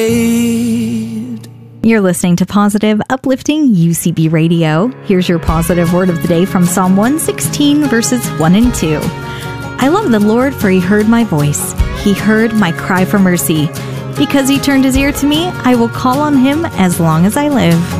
You're listening to Positive, Uplifting UCB Radio. Here's your positive word of the day from Psalm 116, verses 1 and 2. I love the Lord, for he heard my voice. He heard my cry for mercy. Because he turned his ear to me, I will call on him as long as I live.